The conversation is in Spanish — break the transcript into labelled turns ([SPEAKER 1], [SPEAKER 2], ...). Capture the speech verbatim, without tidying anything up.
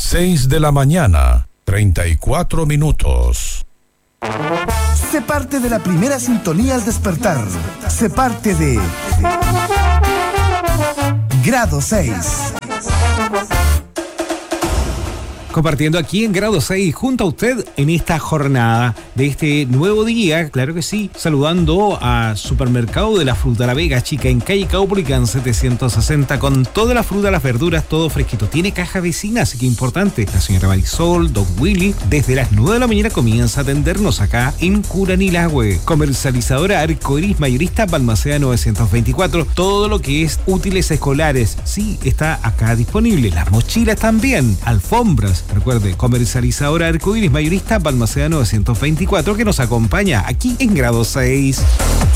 [SPEAKER 1] seis de la mañana, treinta y cuatro minutos.
[SPEAKER 2] Sé parte de la primera sintonía al despertar. Sé parte de Grado seis.
[SPEAKER 3] Compartiendo aquí en Grado seis junto a usted en esta jornada de este nuevo día, claro que sí, saludando a Supermercado de la Fruta La Vega Chica en calle Caupolicán setecientos sesenta con toda la fruta, las verduras, todo fresquito. Tiene caja vecina, así que importante. La señora Marisol, Don Willy, desde las nueve de la mañana comienza a atendernos acá en Curanilahue. Comercializadora Arcoiris Mayorista Balmaceda novecientos veinticuatro, todo lo que es útiles escolares, sí, está acá disponible. Las mochilas también, alfombras. Recuerde, comercializadora Arcoiris Mayorista Balmaceda novecientos veinticuatro que nos acompaña aquí en Grado seis.